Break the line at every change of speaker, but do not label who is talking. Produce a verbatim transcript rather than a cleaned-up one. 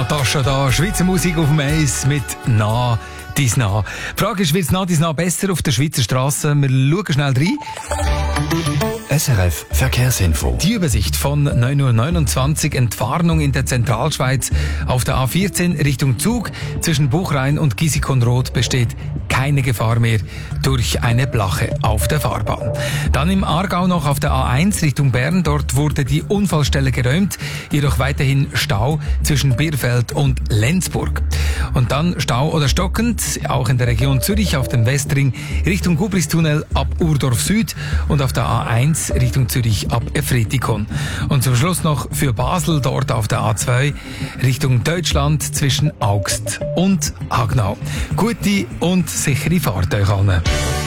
Natascha da, Schweizer Musik auf dem Eis mit «Na, dies Na». Die Frage ist, wird es «Na, dies Na» besser auf der Schweizer Straße? Wir schauen schnell rein.
S R F Verkehrsinfo.
Die Übersicht von neun Uhr neunundzwanzig, Entwarnung in der Zentralschweiz auf der A vierzehn Richtung Zug. Zwischen Buchrain und Giesikonroth besteht keine Gefahr mehr durch eine Blache auf der Fahrbahn. Dann im Aargau noch auf der A eins Richtung Bern. Dort wurde die Unfallstelle geräumt, jedoch weiterhin Stau zwischen Bierfeld und Lenzburg. Und dann Stau oder stockend, auch in der Region Zürich auf dem Westring Richtung Gubristunnel ab Urdorf Süd und auf der A eins Richtung Zürich ab Efretikon. Und zum Schluss noch für Basel dort auf der A zwei Richtung Deutschland zwischen Augst und Hagnau. Gute und sichere Fahrt euch allen.